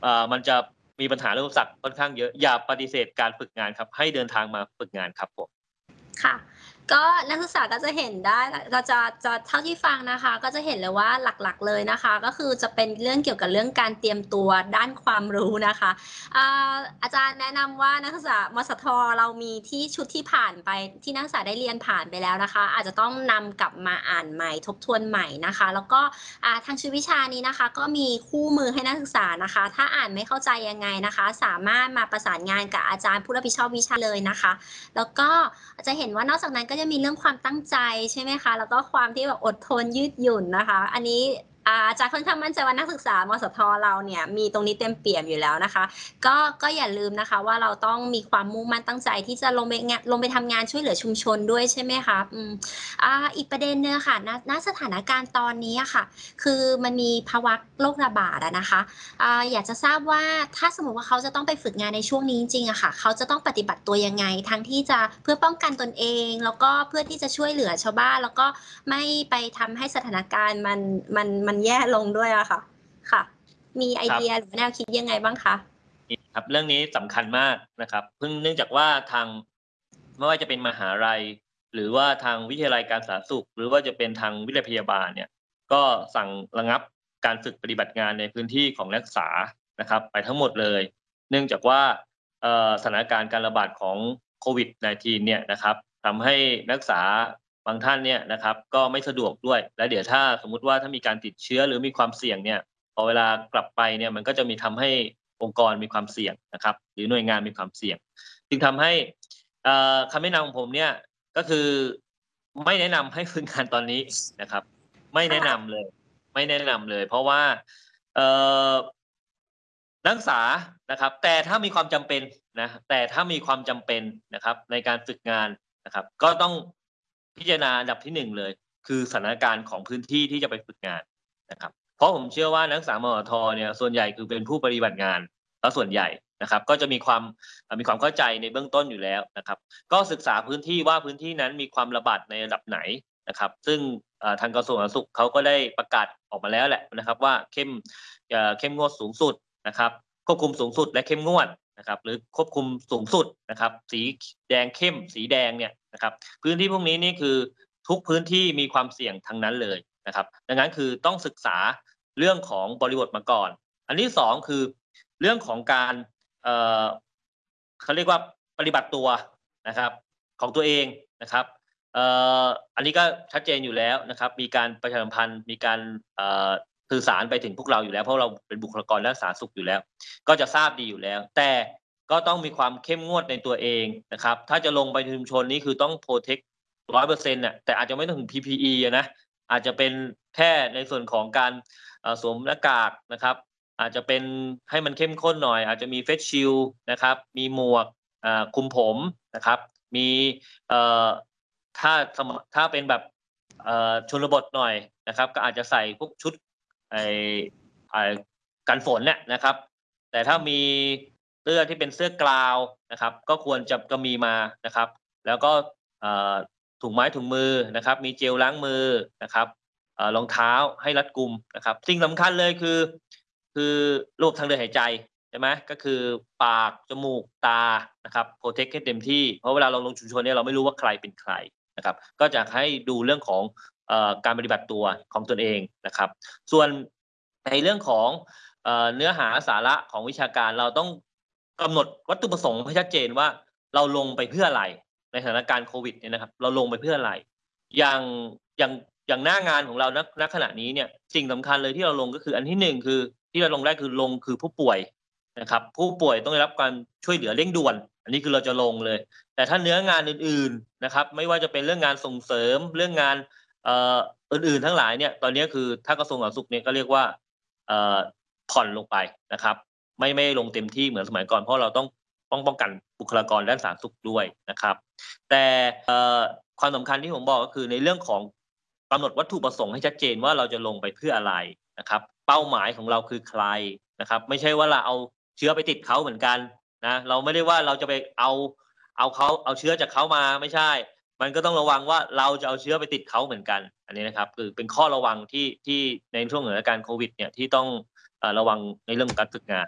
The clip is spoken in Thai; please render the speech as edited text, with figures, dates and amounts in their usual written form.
มันจะมีปัญหาเรื่องอุปสรรคค่อนข้างเยอะอย่าปฏิเสธการฝึกงานครับให้เดินทางมาฝึกงานครับผมค่ะก็นักศึกษาก็จะเห็นได้เราจะเท่าที่ฟังนะคะก็จะเห็นเลยว่าหลักๆเลยนะคะก็คือจะเป็นเรื่องเกี่ยวกับเรื่องการเตรียมตัวด้านความรู้นะคะอาจารย์แนะนำว่านักศึกษามสทเรามีที่ชุดที่ผ่านไปที่นักศึกษาได้เรียนผ่านไปแล้วนะคะอาจจะต้องนำกลับมาอ่านใหม่ทบทวนใหม่นะคะแล้วก็ทางชุดวิชานี้นะคะก็มีคู่มือให้นักศึกษานะคะถ้าอ่านไม่เข้าใจยังไงนะคะสามารถมาประสานงานกับอาจารย์ผู้รับผิดชอบวิชาเลยนะคะแล้วก็จะเห็นว่านอกจากนั้นก็จะมีเรื่องความตั้งใจใช่ไหมคะแล้วก็ความที่แบบอดทนยืดหยุ่นนะคะอันนี้อาจารย์ค่อนข้างมั่นใจว่านักศึกษามสทเราเนี่ยมีตรงนี้เต็มเปี่ยมอยู่แล้วนะคะก็อย่าลืมนะคะว่าเราต้องมีความมุ่งมั่นตั้งใจที่จะลงไปทำงานช่วยเหลือชุมชนด้วยใช่ไหมคะอีกประเด็นนึงค่ะณสถานการณ์ตอนนี้ค่ะคือมันมีภาวะโรคระบาดนะคะ อยากจะทราบว่าถ้าสมมติว่าเขาจะต้องไปฝึกงานในช่วงนี้จริงๆอะค่ะเขาจะต้องปฏิบัติตัวยังไงทั้งที่จะเพื่อป้องกันตนเองแล้วก็เพื่อที่จะช่วยเหลือชาวบ้านแล้วก็ไม่ไปทำให้สถานการณ์มันแย่ลงด้วยอะค่ะค่ะมีไอครับเดียหรือแนวคิดยังไงบ้างคะครับเรื่องนี้สำคัญมากนะครับเนื่องจากว่าทางไม่ว่าจะเป็นมหาลัยหรือว่าทางวิทยาลัยการสาธารณสุขหรือว่าจะเป็นทางวิทยาพยาบาลเนี่ยก็สั่งระงับการฝึกปฏิบัติงานในพื้นที่ของนักศึกษานะครับไปทั้งหมดเลยเนื่องจากว่าสถานการณ์การระบาดของโควิด -19 เนี่ยนะครับทำให้นักศึกษาบางท่านเนี่ยนะครับก็ไม่สะดวกด้วยและเดี๋ยวถ้าสมมุติว่าถ้ามีการติดเชื้อหรือมีความเสี่ยงเนี่ยพอเวลากลับไปเนี่ยมันก็จะมีทำให้ องค์กรมีความเสี่ยงนะครับหรือหน่วยงานมีความเสี่ยงจึงทำให้คำแนะนำของผมเนี่ยก็คือไม่แนะนำให้ฝึกงานตอนนี้นะครับไม่แนะค่ะนำเลยไม่แนะนำเลยเพราะว่าเอ่อนักศึกษานะครับแต่ถ้ามีความจำเป็นนะแต่ถ้ามีความจำเป็นนะครับในการฝึกงานนะครับก็ต้องพิจารณาอันดับที่1เลยคือสถานการณ์ของพื้นที่ที่จะไปฝึกงานนะครับเพราะผมเชื่อว่านักศึกษามอทเนี่ยส่วนใหญ่คือเป็นผู้ปฏิบัติงานแล้วส่วนใหญ่นะครับก็จะมีความเข้าใจในเบื้องต้นอยู่แล้วนะครับก็ศึกษาพื้นที่ว่าพื้นที่นั้นมีความระบาดในระดับไหนนะครับซึ่งทางกระทรวงสาธารณสุขเขาก็ได้ประกาศออกมาแล้วแหละนะครับว่าเข้มงวดสูงสุดนะครับควบคุมสูงสุดและเข้มงวดนะครับหรือควบคุมสูงสุดนะครับสีแดงเข้มสีแดงเนี่ยนะครับพื้นที่พวกนี้นี่คือทุกพื้นที่มีความเสี่ยงทั้งนั้นเลยนะครับดังนั้นคือต้องศึกษาเรื่องของบริบทมาก่อนอันที่2คือเรื่องของการเอ่อเขาเรียกว่าปฏิบัติตัวนะครับของตัวเองนะครับเอ่ออันนี้ก็ชัดเจนอยู่แล้วนะครับมีการประชาสัมพันธ์มีการสื่อสารไปถึงพวกเราอยู่แล้วเพราะเราเป็นบุคลากรด้านสาธารณสุขอยู่แล้วก็จะทราบดีอยู่แล้วแต่ก็ต้องมีความเข้มงวดในตัวเองนะครับถ้าจะลงไปในชุมชนนี้คือต้องโพรเทค100%น่ะแต่อาจจะไม่ต้องถึง PPE อะนะอาจจะเป็นแค่ในส่วนของการสวมหน้ากากนะครับอาจจะเป็นให้มันเข้มข้นหน่อยอาจจะมี Face Shield นะครับมีหมวกคลุมผมนะครับมีเอ่อถ้าเป็นแบบชนบทหน่อยนะครับก็อาจจะใส่พวกชุดไอ้กันฝนเนี่ยนะครับแต่ถ้ามีเสื้อที่เป็นเสื้อกลาวนะครับก็ควรจะมีมานะครับแล้วก็เอ่อถุงไม้ถุงมือนะครับมีเจลล้างมือนะครับรองเท้าให้รัดกุมนะครับสิ่งสำคัญเลยคือระบบทางเดินหายใจใช่ไหมก็คือปากจมูกตานะครับโพรเทคให้เต็มที่เพราะเวลาเราลงชุมชนเนี่ยเราไม่รู้ว่าใครเป็นใครนะครับก็จะให้ดูเรื่องของการปฏิบัติตัวของตนเองนะครับส่วนในเรื่องของเนื้อหาสาระของวิชาการเราต้องกำหนดวัตถุประสงค์ให้ชัดเจนว่าเราลงไปเพื่ออะไรในสถานการณ์โควิดเนี่ยนะครับเราลงไปเพื่ออะไรอย่างอย่างอย่างหน้างานของเราณขณะนี้เนี่ยสิ่งสำคัญเลยที่เราลงก็คืออันที่1คือที่เราลงได้คือลงคือผู้ป่วยนะครับผู้ป่วยต้องได้รับการช่วยเหลือเร่งด่วนอันนี้คือเราจะลงเลยแต่ถ้าเนื้องานอื่นๆนะครับไม่ว่าจะเป็นเรื่องงานส่งเสริมเรื่องงานเอ่ออื่นๆทั้งหลายเนี่ยตอนนี้คือถ้ากระทรวงสาธารณสุขเนี่ยก็เรียกว่าเอ่อผ่อนลงไปนะครับไม่ลงเต็มที่เหมือนสมัยก่อนเพราะเราต้องป้องกันบุคลากรด้านสาธารณสุขด้วยนะครับแต่ความสำคัญที่ผมบอกก็คือในเรื่องของกำหนดวัตถุประสงค์ให้ชัดเจนว่าเราจะลงไปเพื่ออะไรนะครับเป้าหมายของเราคือใครนะครับไม่ใช่ว่าเราเอาเชื้อไปติดเขาเหมือนกันนะเราไม่ได้ว่าเราจะไปเอาเชื้อจากเขามาไม่ใช่มันก็ต้องระวังว่าเราจะเอาเชื้อไปติดเขาเหมือนกันอันนี้นะครับคือเป็นข้อระวังที่ในช่วงสถานการณ์โควิดเนี่ยที่ต้องระวังในเรื่องของการฝึกงาน